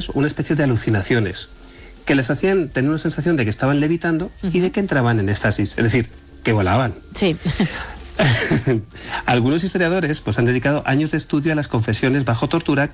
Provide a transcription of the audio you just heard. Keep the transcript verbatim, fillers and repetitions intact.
una especie de alucinaciones que les hacían tener una sensación de que estaban levitando uh-huh. y de que entraban en éxtasis, es decir, que volaban. Sí. Algunos historiadores pues, han dedicado años de estudio a las confesiones bajo tortura